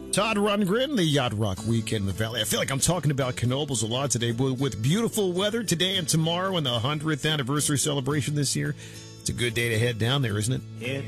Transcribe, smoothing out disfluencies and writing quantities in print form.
Todd Rundgren, the Yacht Rock Weekend in the Valley. I feel like I'm talking about Knoebels a lot today, but with beautiful weather today and tomorrow and the 100th anniversary celebration this year, it's a good day to head down there, isn't it?